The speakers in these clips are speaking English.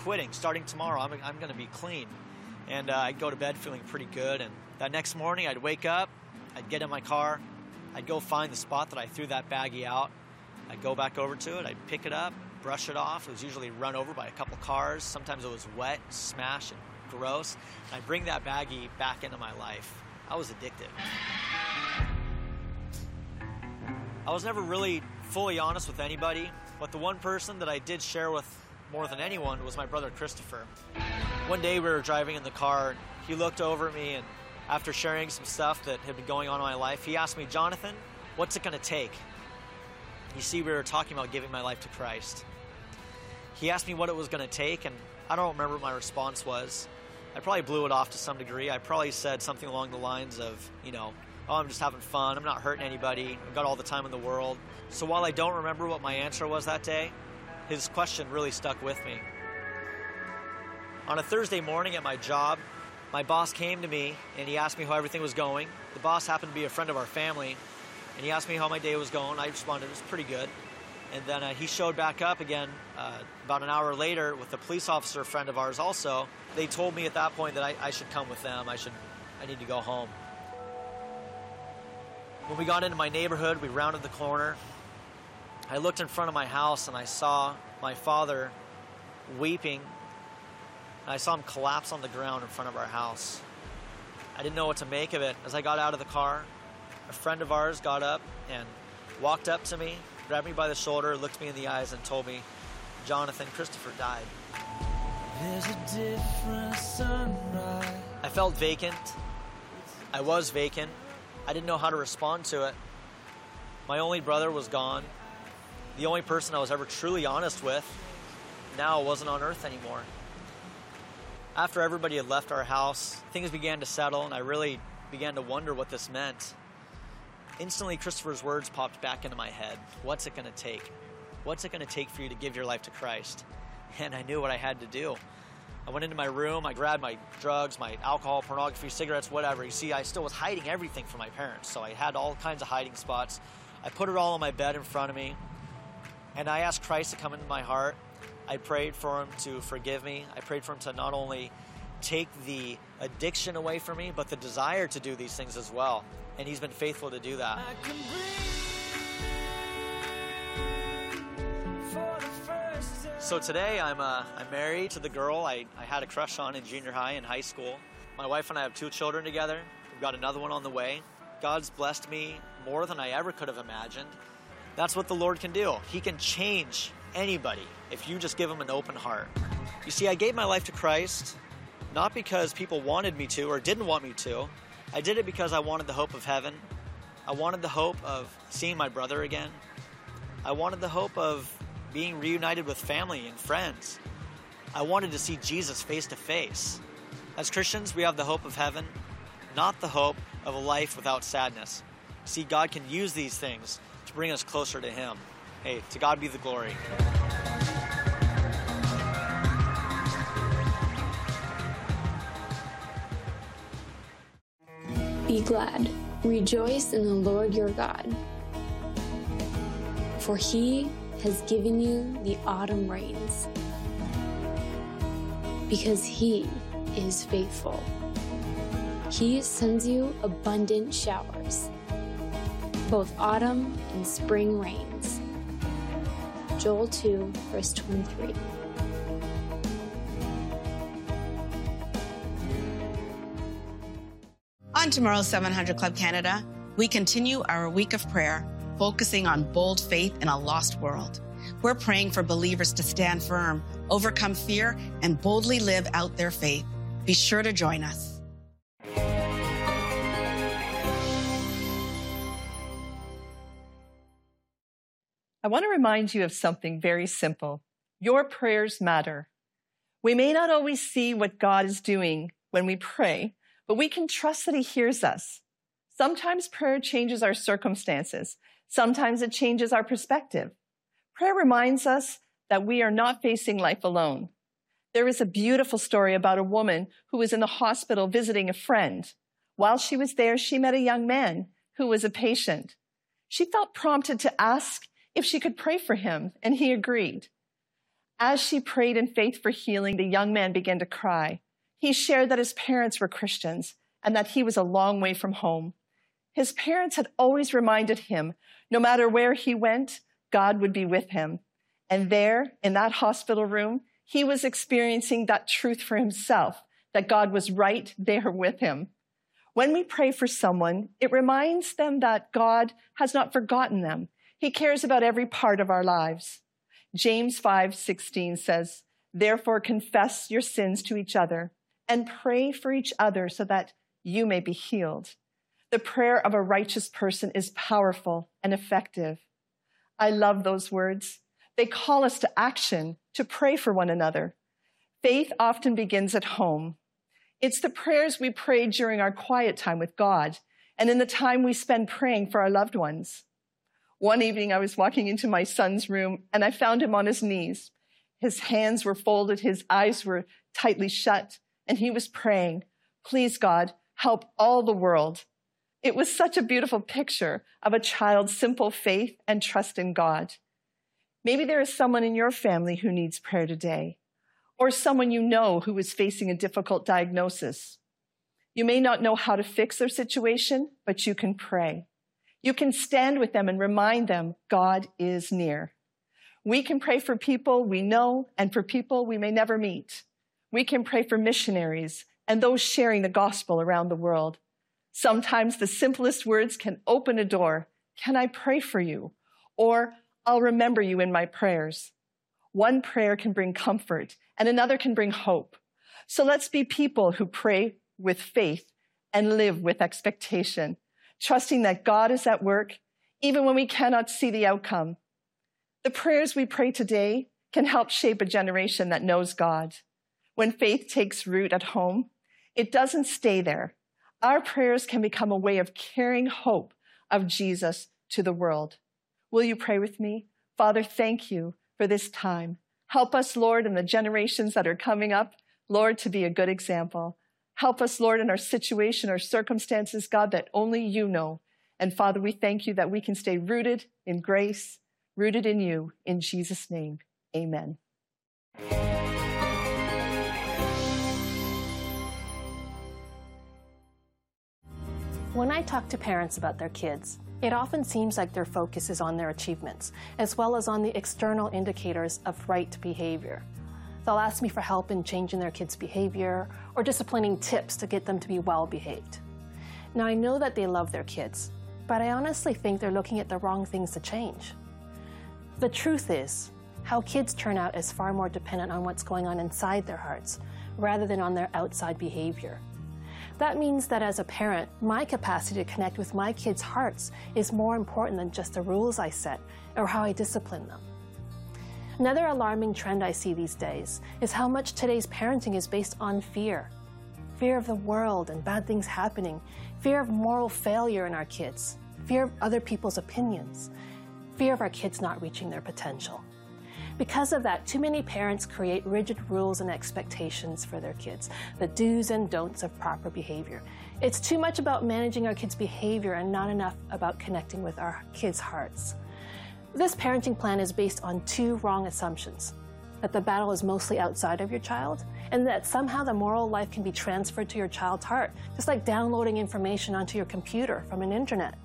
quitting. Starting tomorrow, I'm going to be clean. And I'd go to bed feeling pretty good. And that next morning, I'd wake up, I'd get in my car, I'd go find the spot that I threw that baggie out. I'd go back over to it, I'd pick it up, brush it off. It was usually run over by a couple cars. Sometimes it was wet, smashed, and gross. And I'd bring that baggie back into my life. I was addicted. I was never really fully honest with anybody, but the one person that I did share with more than anyone was my brother Christopher. One day we were driving in the car, and he looked over at me, and after sharing some stuff that had been going on in my life, he asked me, "Jonathan, what's it going to take?" You see, we were talking about giving my life to Christ. He asked me what it was going to take, and I don't remember what my response was. I probably blew it off to some degree. I probably said something along the lines of, oh, I'm just having fun, I'm not hurting anybody, I've got all the time in the world. So while I don't remember what my answer was that day, his question really stuck with me. On a Thursday morning at my job, my boss came to me and he asked me how everything was going. The boss happened to be a friend of our family, and he asked me how my day was going. I responded, it was pretty good. And then he showed back up again about an hour later with a police officer friend of ours also. They told me at that point that I should come with them. I need to go home. When we got into my neighborhood, we rounded the corner. I looked in front of my house and I saw my father weeping. And I saw him collapse on the ground in front of our house. I didn't know what to make of it. As I got out of the car, a friend of ours got up and walked up to me, grabbed me by the shoulder, looked me in the eyes and told me, "Jonathan, Christopher died." There's a different sunrise. I felt vacant. I was vacant. I didn't know how to respond to it. My only brother was gone. The only person I was ever truly honest with now wasn't on earth anymore. After everybody had left our house, things began to settle, and I really began to wonder what this meant. Instantly, Christopher's words popped back into my head. What's it going to take? What's it going to take for you to give your life to Christ? And I knew what I had to do. I went into my room, I grabbed my drugs, my alcohol, pornography, cigarettes, whatever. You see, I still was hiding everything from my parents, so I had all kinds of hiding spots. I put it all on my bed in front of me, and I asked Christ to come into my heart. I prayed for him to forgive me. I prayed for him to not only take the addiction away from me, but the desire to do these things as well. And he's been faithful to do that. So today I'm married to the girl I had a crush on in junior high and high school. My wife and I have 2 children together. We've got another one on the way. God's blessed me more than I ever could have imagined. That's what the Lord can do. He can change anybody if you just give him an open heart. You see, I gave my life to Christ not because people wanted me to or didn't want me to. I did it because I wanted the hope of heaven. I wanted the hope of seeing my brother again. I wanted the hope of being reunited with family and friends. I wanted to see Jesus face to face. As Christians, we have the hope of heaven, not the hope of a life without sadness. See, God can use these things to bring us closer to him. Hey, to God be the glory. Be glad, rejoice in the Lord your God, for he has given you the autumn rains, because he is faithful. He sends you abundant showers, both autumn and spring rains. Joel 2, verse 23. On tomorrow's 700 Club Canada, we continue our week of prayer, focusing on bold faith in a lost world. We're praying for believers to stand firm, overcome fear, and boldly live out their faith. Be sure to join us. I want to remind you of something very simple. Your prayers matter. We may not always see what God is doing when we pray, but we can trust that he hears us. Sometimes prayer changes our circumstances. Sometimes it changes our perspective. Prayer reminds us that we are not facing life alone. There is a beautiful story about a woman who was in the hospital visiting a friend. While she was there, she met a young man who was a patient. She felt prompted to ask if she could pray for him, and he agreed. As she prayed in faith for healing, the young man began to cry. He shared that his parents were Christians and that he was a long way from home. His parents had always reminded him, no matter where he went, God would be with him. And there, in that hospital room, he was experiencing that truth for himself, that God was right there with him. When we pray for someone, it reminds them that God has not forgotten them. He cares about every part of our lives. James 5:16 says, "Therefore confess your sins to each other and pray for each other so that you may be healed." The prayer of a righteous person is powerful and effective. I love those words. They call us to action, to pray for one another. Faith often begins at home. It's the prayers we pray during our quiet time with God and in the time we spend praying for our loved ones. One evening, I was walking into my son's room and I found him on his knees. His hands were folded, his eyes were tightly shut, and he was praying, "Please, God, help all the world." It was such a beautiful picture of a child's simple faith and trust in God. Maybe there is someone in your family who needs prayer today, or someone you know who is facing a difficult diagnosis. You may not know how to fix their situation, but you can pray. You can stand with them and remind them God is near. We can pray for people we know and for people we may never meet. We can pray for missionaries and those sharing the gospel around the world. Sometimes the simplest words can open a door. "Can I pray for you?" Or, "I'll remember you in my prayers." One prayer can bring comfort and another can bring hope. So let's be people who pray with faith and live with expectation, trusting that God is at work even when we cannot see the outcome. The prayers we pray today can help shape a generation that knows God. When faith takes root at home, it doesn't stay there. Our prayers can become a way of carrying hope of Jesus to the world. Will you pray with me? Father, thank you for this time. Help us, Lord, in the generations that are coming up, Lord, to be a good example. Help us, Lord, in our situation or circumstances, God, that only you know. And Father, we thank you that we can stay rooted in grace, rooted in you. In Jesus' name, amen. When I talk to parents about their kids, it often seems like their focus is on their achievements, as well as on the external indicators of right behavior. They'll ask me for help in changing their kids' behavior or disciplining tips to get them to be well-behaved. Now, I know that they love their kids, but I honestly think they're looking at the wrong things to change. The truth is, how kids turn out is far more dependent on what's going on inside their hearts, rather than on their outside behavior. That means that as a parent, my capacity to connect with my kids' hearts is more important than just the rules I set or how I discipline them. Another alarming trend I see these days is how much today's parenting is based on fear. Fear of the world and bad things happening, fear of moral failure in our kids, fear of other people's opinions, fear of our kids not reaching their potential. Because of that, too many parents create rigid rules and expectations for their kids, the do's and don'ts of proper behavior. It's too much about managing our kids' behavior and not enough about connecting with our kids' hearts. This parenting plan is based on two wrong assumptions: that the battle is mostly outside of your child, and that somehow the moral life can be transferred to your child's heart, just like downloading information onto your computer from an internet.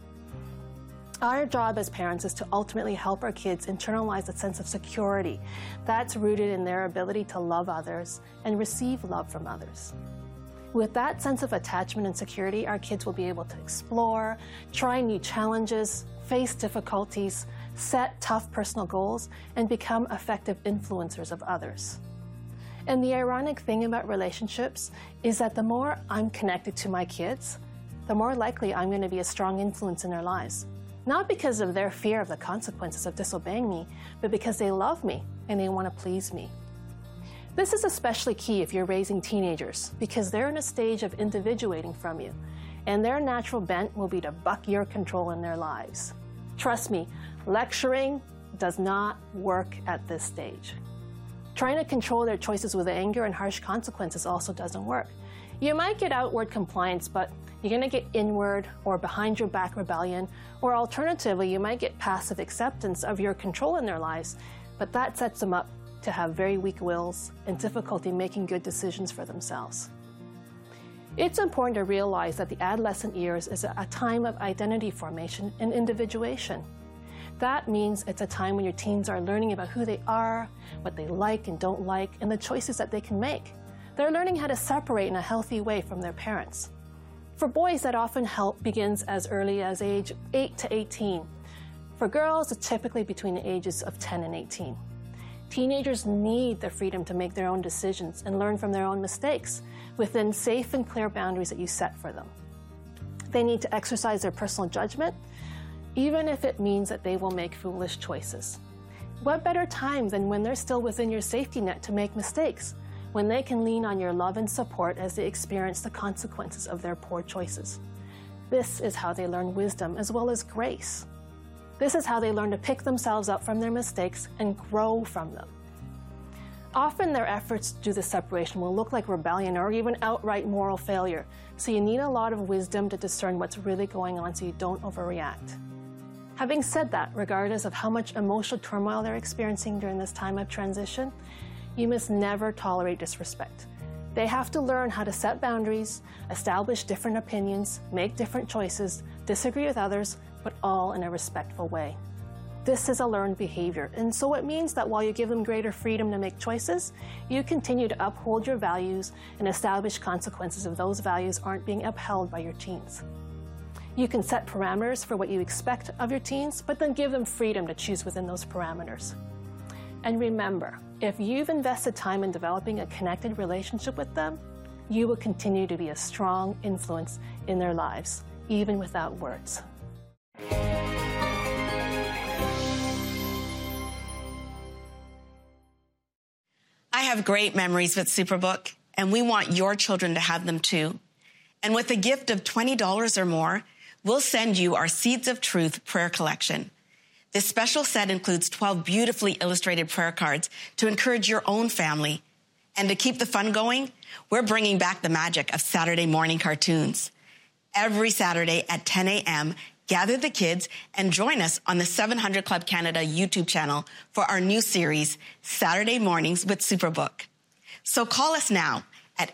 Our job as parents is to ultimately help our kids internalize a sense of security that's rooted in their ability to love others and receive love from others. With that sense of attachment and security, our kids will be able to explore, try new challenges, face difficulties, set tough personal goals, and become effective influencers of others. And the ironic thing about relationships is that the more I'm connected to my kids, the more likely I'm going to be a strong influence in their lives. Not because of their fear of the consequences of disobeying me, but because they love me and they want to please me. This is especially key if you're raising teenagers, because they're in a stage of individuating from you, and their natural bent will be to buck your control in their lives. Trust me, lecturing does not work at this stage. Trying to control their choices with anger and harsh consequences also doesn't work. You might get outward compliance, but you're going to get inward or behind your back rebellion, or alternatively, you might get passive acceptance of your control in their lives, but that sets them up to have very weak wills and difficulty making good decisions for themselves. It's important to realize that the adolescent years is a time of identity formation and individuation. That means it's a time when your teens are learning about who they are, what they like and don't like, and the choices that they can make. They're learning how to separate in a healthy way from their parents. For boys, that often begins as early as age 8 to 18. For girls, it's typically between the ages of 10 and 18. Teenagers need the freedom to make their own decisions and learn from their own mistakes within safe and clear boundaries that you set for them. They need to exercise their personal judgment, even if it means that they will make foolish choices. What better time than when they're still within your safety net to make mistakes, when they can lean on your love and support as they experience the consequences of their poor choices. This is how they learn wisdom as well as grace. This is how they learn to pick themselves up from their mistakes and grow from them. Often their efforts to do this separation will look like rebellion or even outright moral failure, so you need a lot of wisdom to discern what's really going on so you don't overreact. Having said that, regardless of how much emotional turmoil they're experiencing during this time of transition, you must never tolerate disrespect. They have to learn how to set boundaries, establish different opinions, make different choices, disagree with others, but all in a respectful way. This is a learned behavior, and so it means that while you give them greater freedom to make choices, you continue to uphold your values and establish consequences if those values aren't being upheld by your teens. You can set parameters for what you expect of your teens, but then give them freedom to choose within those parameters. And remember, if you've invested time in developing a connected relationship with them, you will continue to be a strong influence in their lives, even without words. I have great memories with Superbook, and we want your children to have them too. And with a gift of $20 or more, we'll send you our Seeds of Truth prayer collection. This special set includes 12 beautifully illustrated prayer cards to encourage your own family. And to keep the fun going, we're bringing back the magic of Saturday morning cartoons. Every Saturday at 10 a.m., gather the kids and join us on the 700 Club Canada YouTube channel for our new series, Saturday Mornings with Superbook. So call us now at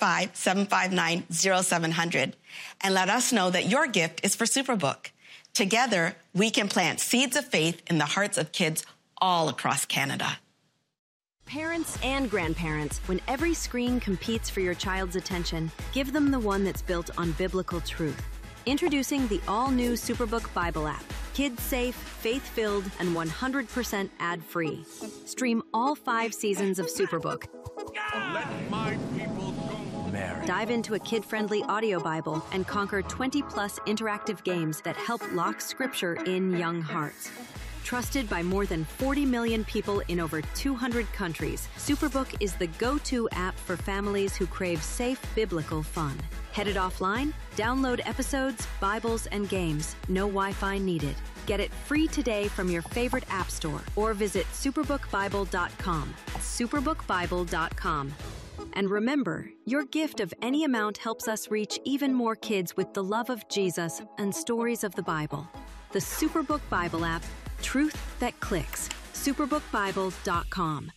855-759-0700 and let us know that your gift is for Superbook. Together, we can plant seeds of faith in the hearts of kids all across Canada. Parents and grandparents, when every screen competes for your child's attention, give them the one that's built on biblical truth. Introducing the all-new Superbook Bible app. Kids-safe, faith-filled, and 100% ad-free. Stream all 5 seasons of Superbook. Let my people go. Mary. Dive into a kid-friendly audio Bible and conquer 20-plus interactive games that help lock Scripture in young hearts. Trusted by more than 40 million people in over 200 countries, Superbook is the go-to app for families who crave safe biblical fun. Headed offline? Download episodes, Bibles, and games. No Wi-Fi needed. Get it free today from your favorite app store or visit superbookbible.com. superbookbible.com. And remember, your gift of any amount helps us reach even more kids with the love of Jesus and stories of the Bible. The Superbook Bible app, truth that clicks. superbookbible.com.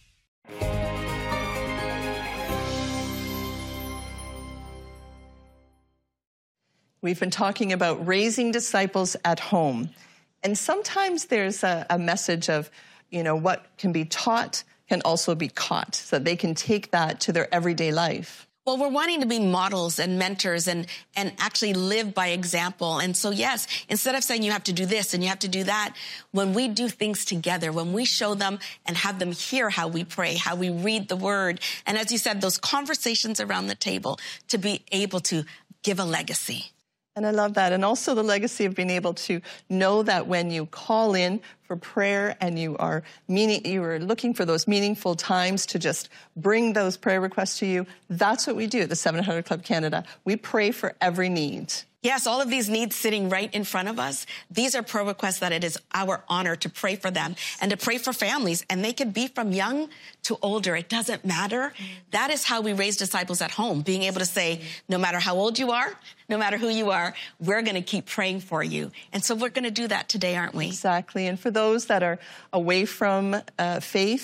We've been talking about raising disciples at home. And sometimes there's a message of, what can be taught can also be caught, so that they can take that to their everyday life. Well, we're wanting to be models and mentors and actually live by example. And so, yes, instead of saying you have to do this and you have to do that, when we do things together, when we show them and have them hear how we pray, how we read the word, and as you said, those conversations around the table to be able to give a legacy. And I love that. And also the legacy of being able to know that when you call in for prayer and you are looking for those meaningful times to just bring those prayer requests to you, that's what we do at the 700 Club Canada. We pray for every need. Yes, all of these needs sitting right in front of us. These are prayer requests that it is our honor to pray for them and to pray for families. And they could be from young to older. It doesn't matter. That is how we raise disciples at home, being able to say, no matter how old you are, no matter who you are, we're going to keep praying for you. And so we're going to do that today, aren't we? Exactly. And for those that are away from faith,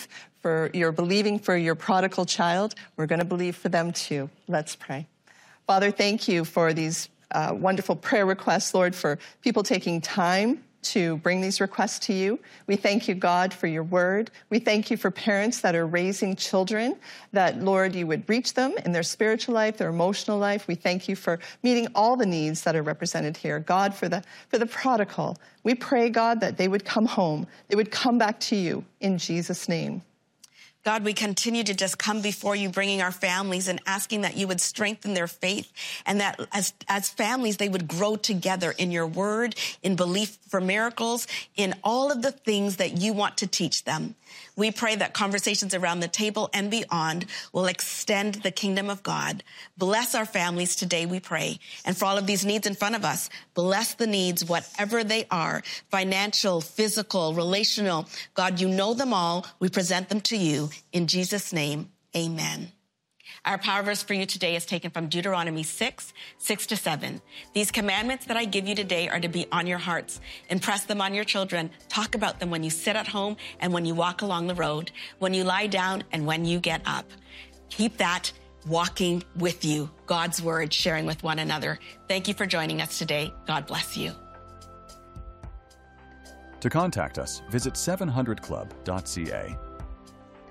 you're believing for your prodigal child, we're going to believe for them too. Let's pray. Father, thank you for these wonderful prayer requests, Lord, for people taking time to bring these requests to you. We thank you, God, for your word. We thank you for parents that are raising children, that, Lord, you would reach them in their spiritual life, their emotional life. We thank you for meeting all the needs that are represented here. God, for the prodigal, we pray, God, that they would come home. They would come back to you in Jesus' name. God, we continue to just come before you, bringing our families and asking that you would strengthen their faith, and that as families, they would grow together in your word, in belief for miracles, in all of the things that you want to teach them. We pray that conversations around the table and beyond will extend the kingdom of God. Bless our families today, we pray. And for all of these needs in front of us, bless the needs, whatever they are, financial, physical, relational. God, you know them all. We present them to you. In Jesus' name, amen. Our power verse for you today is taken from Deuteronomy 6:6-7. These commandments that I give you today are to be on your hearts. Impress them on your children. Talk about them when you sit at home and when you walk along the road, when you lie down and when you get up. Keep that walking with you, God's word, sharing with one another. Thank you for joining us today. God bless you. To contact us, visit 700club.ca.